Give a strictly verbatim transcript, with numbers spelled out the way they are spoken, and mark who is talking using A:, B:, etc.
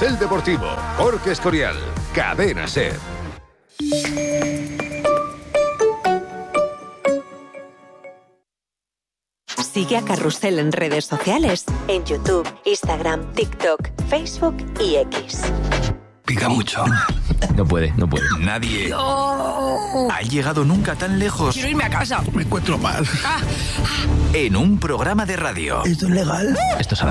A: Carrusel Deportivo. Jorge Escorial. Cadena SER.
B: Sigue a Carrusel en redes sociales, en YouTube, Instagram, TikTok, Facebook y X.
C: Pica mucho.
D: No puede, no puede.
C: Nadie no. ha llegado nunca tan lejos.
E: Quiero irme a casa.
C: Me encuentro mal.
E: Ah, ah.
C: En un programa de radio.
F: ¿Esto es legal?
D: Esto es